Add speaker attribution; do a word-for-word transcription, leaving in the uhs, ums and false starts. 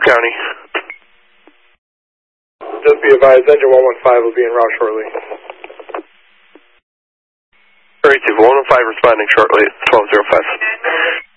Speaker 1: County.
Speaker 2: Just be advised, engine one one five will be en route shortly.
Speaker 1: Area two, one one five responding shortly, twelve oh five.